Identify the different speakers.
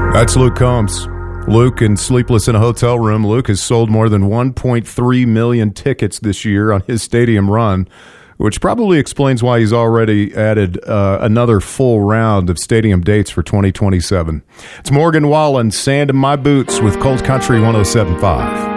Speaker 1: That's Luke Combs. Luke and Sleepless in a Hotel Room. Luke has sold more than 1.3 million tickets this year on his stadium run, which probably explains why he's already added another full round of stadium dates for 2027. It's Morgan Wallen, Sand in My Boots with Cold Country 107.5.